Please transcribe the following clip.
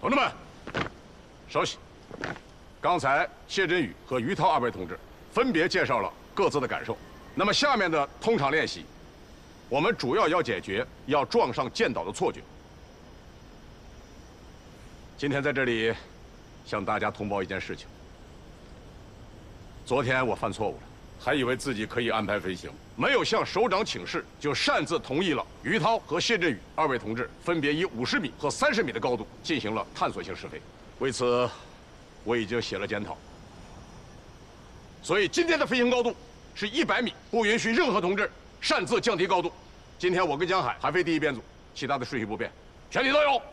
同志们，稍息。刚才谢振宇和于涛二位同志分别介绍了各自的感受。那么下面的通场练习，我们主要要解决要撞上舰岛的错觉。今天在这里向大家通报一件事情。昨天我犯错误了，还以为自己可以安排飞行，没有向首长请示，就擅自同意了于涛和谢振宇二位同志分别以50米和30米的高度进行了探索性试飞。为此，我已经写了检讨。所以今天的飞行高度是100米，不允许任何同志擅自降低高度。今天我跟江海还飞第一编组，其他的顺序不变，全体都有。